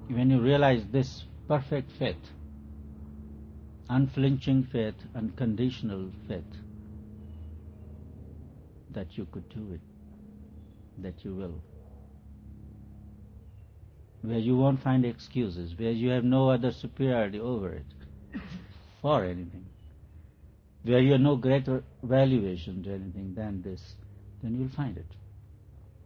When you realize this perfect faith, unflinching faith, unconditional faith, that you could do it, that you will, where you won't find excuses, where you have no other superiority over it for anything, where you have no greater valuation to anything than this, then you'll find it.